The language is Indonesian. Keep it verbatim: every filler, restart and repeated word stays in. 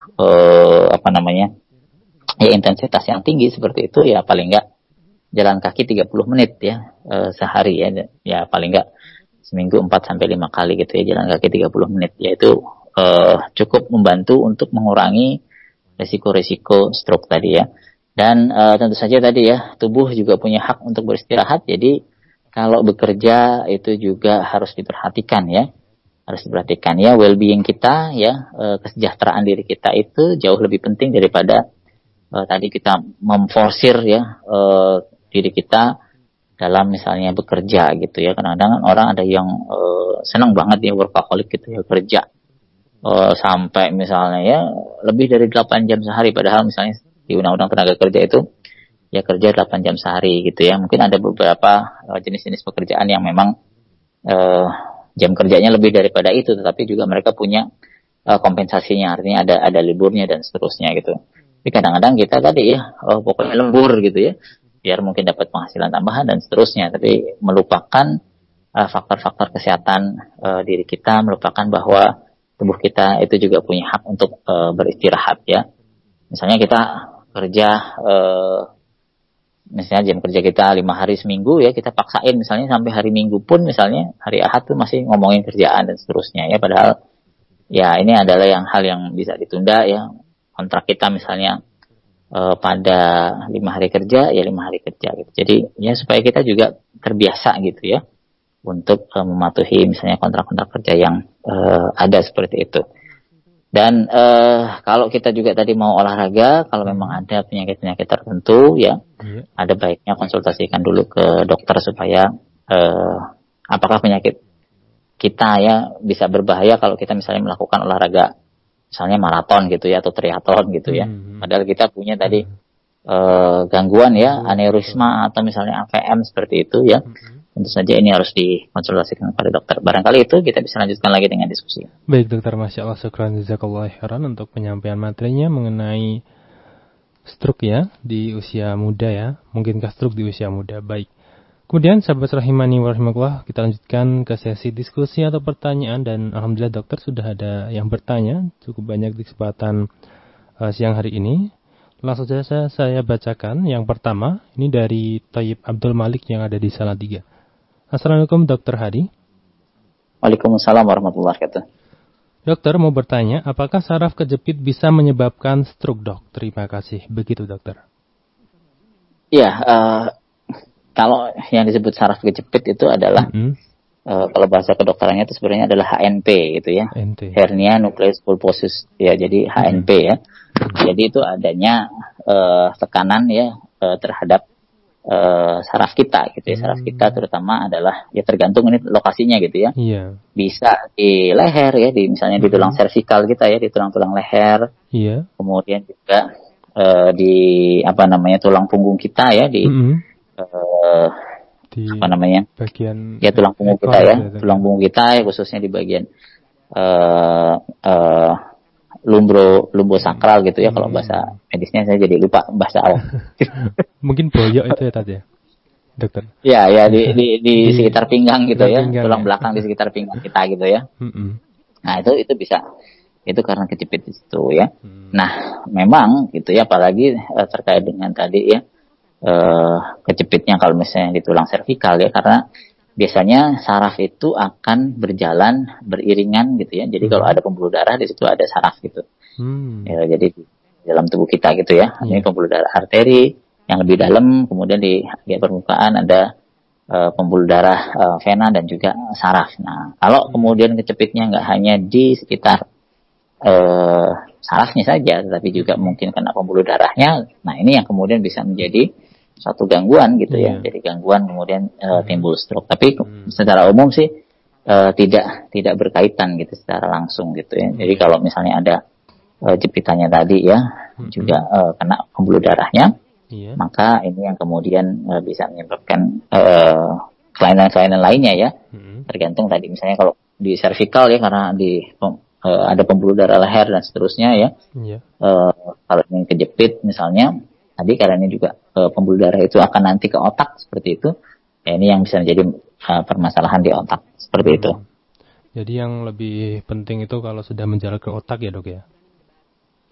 uh, apa namanya ya intensitas yang tinggi seperti itu, ya paling enggak jalan kaki tiga puluh menit ya uh, sehari ya, ya paling enggak seminggu empat sampai lima kali gitu ya, jalan kaki tiga puluh menit, yaitu uh, cukup membantu untuk mengurangi risiko-risiko stroke tadi ya. Dan uh, tentu saja tadi ya, tubuh juga punya hak untuk beristirahat, jadi kalau bekerja itu juga harus diperhatikan ya, harus diperhatikan ya, well-being kita ya, uh, kesejahteraan diri kita itu jauh lebih penting daripada uh, tadi kita memforsir ya uh, diri kita dalam misalnya bekerja gitu ya. Kadang-kadang orang ada yang uh, senang banget ya workaholic gitu ya, kerja uh, sampai misalnya ya lebih dari delapan jam sehari, padahal misalnya di Undang-Undang Tenaga Kerja itu ya kerja delapan jam sehari gitu ya. Mungkin ada beberapa uh, jenis-jenis pekerjaan yang memang uh, jam kerjanya lebih daripada itu, tetapi juga mereka punya uh, kompensasinya, artinya ada ada liburnya dan seterusnya gitu. Tapi kadang-kadang kita tadi ya oh, pokoknya lembur gitu ya, biar mungkin dapat penghasilan tambahan dan seterusnya, tapi melupakan uh, faktor-faktor kesehatan uh, diri kita, melupakan bahwa tubuh kita itu juga punya hak untuk uh, beristirahat ya. Misalnya kita kerja, uh, misalnya jam kerja kita lima hari seminggu ya, kita paksain misalnya sampai hari Minggu pun, misalnya hari Ahad tuh masih ngomongin kerjaan dan seterusnya ya, padahal ya ini adalah yang hal yang bisa ditunda ya. Kontrak kita misalnya uh, pada lima hari kerja ya lima hari kerja gitu. Jadi ya supaya kita juga terbiasa gitu ya untuk uh, mematuhi misalnya kontrak-kontrak kerja yang uh, ada seperti itu. Dan uh, kalau kita juga tadi mau olahraga, kalau memang ada penyakit-penyakit tertentu ya, yeah. ada baiknya konsultasikan dulu ke dokter supaya uh, apakah penyakit kita ya bisa berbahaya kalau kita misalnya melakukan olahraga misalnya maraton gitu ya, atau triathlon gitu ya. Hmm. Padahal kita punya tadi uh, gangguan ya, aneurisma atau misalnya A V M seperti itu ya. Hmm. Tentu saja ini harus dikonsultasikan kepada dokter. Barangkali itu kita bisa lanjutkan lagi dengan diskusi. Baik dokter, Masya Allah, syukran jazakallahu khairan untuk penyampaian materinya mengenai stroke ya di usia muda ya. Mungkinkah stroke di usia muda? Baik. Kemudian sahabat rahimani wa rahimakumullah, kita lanjutkan ke sesi diskusi atau pertanyaan, dan alhamdulillah dokter sudah ada yang bertanya cukup banyak di kesempatan uh, siang hari ini. Langsung saja saya bacakan yang pertama, ini dari Thayyib Abdul Malik yang ada di Salatiga. Assalamualaikum Dokter Hadi. Waalaikumsalam warahmatullahi wabarakatuh. Dokter mau bertanya, apakah saraf kejepit bisa menyebabkan stroke, dok? Terima kasih. Begitu dokter. Iya, uh, kalau yang disebut saraf kejepit itu adalah mm-hmm. uh, kalau bahasa kedokterannya itu sebenarnya adalah H N P gitu ya. N T. Hernia nucleus pulposus ya, jadi H N P mm-hmm. ya. Jadi itu adanya uh, tekanan ya uh, terhadap Uh, saraf kita gitu ya, saraf kita terutama adalah ya tergantung ini lokasinya gitu ya. Iya. Bisa di leher ya, di misalnya di tulang servikal kita ya, di tulang-tulang leher. Iya. Kemudian juga uh, di apa namanya tulang punggung kita ya, di, mm-hmm. uh, di apa namanya bagian ya tulang punggung kita ya, ya, tulang punggung kita ya, khususnya di bagian uh, uh, lumbro lumbosakral gitu ya, hmm. kalau bahasa medisnya saya jadi lupa bahasa awam. Mungkin boyok itu ya tadi ya, dokter. Ya ya di di, di, di sekitar pinggang gitu ya, pinggang, tulang ya. belakang di sekitar pinggang kita gitu ya. Hmm. Nah itu itu bisa, itu karena kejepit di situ ya. Hmm. Nah memang gitu ya, apalagi uh, terkait dengan tadi ya uh, kejepitnya kalau misalnya di tulang servikal ya, karena biasanya saraf itu akan berjalan beriringan gitu ya. Jadi hmm. kalau ada pembuluh darah di situ ada saraf gitu. Hmm. Ya, jadi di dalam tubuh kita gitu ya. Yeah. Ini pembuluh darah arteri yang lebih dalam, kemudian di, di permukaan ada uh, pembuluh darah uh, vena dan juga saraf. Nah, kalau kemudian kejepitnya nggak hanya di sekitar uh, sarafnya saja, tetapi juga mungkin kena pembuluh darahnya. Nah, ini yang kemudian bisa menjadi suatu gangguan gitu yeah. ya, jadi gangguan kemudian uh, timbul stroke. Tapi hmm. secara umum sih uh, tidak tidak berkaitan gitu secara langsung gitu ya. Hmm. Jadi kalau misalnya ada uh, jepitannya tadi ya, hmm. juga uh, kena pembuluh darahnya, yeah. maka ini yang kemudian uh, bisa menyebabkan uh, kelainan-kelainan lainnya ya. Hmm. Tergantung tadi misalnya kalau di servikal ya, karena di uh, ada pembuluh darah leher dan seterusnya ya. Yeah. Uh, kalau ini kejepit misalnya, tadi karena ini juga uh, pembuluh darah itu akan nanti ke otak seperti itu, ya ini yang bisa menjadi uh, permasalahan di otak seperti hmm. itu. Jadi yang lebih penting itu kalau sudah menjalar ke otak ya dok ya?